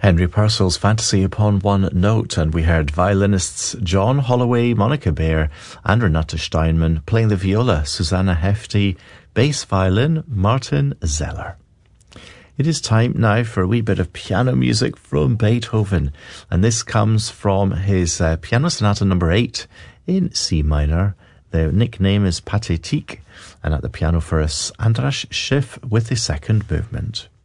Henry Purcell's Fantasy Upon One Note, and we heard violinists John Holloway, Monica Baer and Renata Steinman playing the viola, Susanna Hefti, bass violin, Martin Zeller. It is time now for a wee bit of piano music from Beethoven, and this comes from his Piano Sonata number 8 in C minor. The nickname is Pathétique, and at the piano for us, Andras Schiff with the second movement.